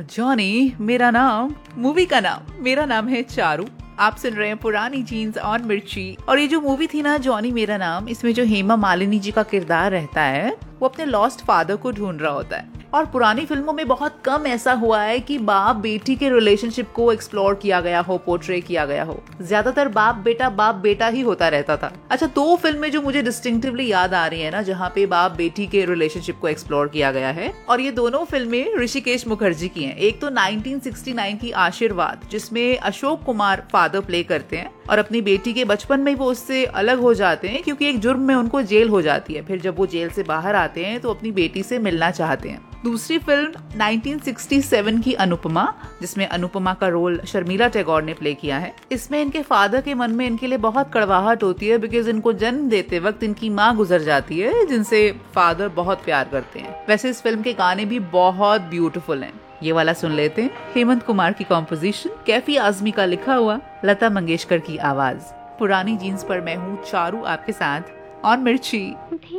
Johnny मेरा नाम, movie का नाम, मेरा नाम है चारू। आप सुन रहे हैं पुरानी जीन्स और मिर्ची। और ये जो मूवी थी ना जॉनी मेरा नाम, इसमें जो हेमा मालिनी जी का किरदार रहता है वो अपने लॉस्ट फादर को ढूंढ रहा होता है। और पुरानी फिल्मों में बहुत कम ऐसा हुआ है कि बाप बेटी के रिलेशनशिप को एक्सप्लोर किया गया हो, पोर्ट्रे किया गया हो। ज्यादातर बाप बेटा ही होता रहता था। अच्छा, दो फिल्में जो मुझे डिस्टिंक्टिवली याद आ रही है ना जहाँ पे बाप बेटी के रिलेशनशिप को एक्सप्लोर किया गया है, और ये दोनों फिल्में ऋषिकेश मुखर्जी की हैं। एक तो 1969 की आशीर्वाद, जिसमें अशोक कुमार फादर प्ले करते हैं और अपनी बेटी के बचपन में वो उससे अलग हो जाते हैं क्योंकि एक जुर्म में उनको जेल हो जाती है। फिर जब वो जेल से बाहर आते हैं तो अपनी बेटी से मिलना चाहते हैं। दूसरी फिल्म 1967 की अनुपमा, जिसमें अनुपमा का रोल शर्मिला टैगोर ने प्ले किया है। इसमें इनके फादर के मन में इनके लिए बहुत कड़वाहट होती है बिकॉज इनको जन्म देते वक्त इनकी माँ गुजर जाती है जिनसे फादर बहुत प्यार करते हैं। वैसे इस फिल्म के गाने भी बहुत ब्यूटीफुल हैं। ये वाला सुन लेते हैं, हेमंत कुमार की कॉम्पोजिशन, कैफी आजमी का लिखा हुआ, लता मंगेशकर की आवाज। पुरानी जीन्स पर मैं हूँ चारू आपके साथ और मिर्ची।